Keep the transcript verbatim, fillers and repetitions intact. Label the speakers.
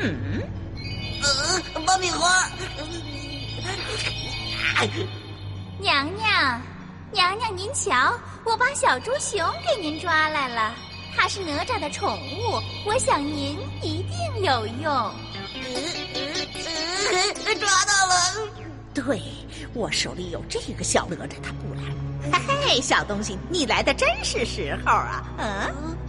Speaker 1: 嗯，
Speaker 2: 呃，爆米花。
Speaker 3: 娘娘，娘娘，您瞧，我把小猪熊给您抓来了。它是哪吒的宠物，我想您一定有用。
Speaker 2: 呃呃呃，抓到了！
Speaker 1: 对，我手里有这个小哪吒，他不来。嘿嘿，小东西，你来的真是时候啊！嗯。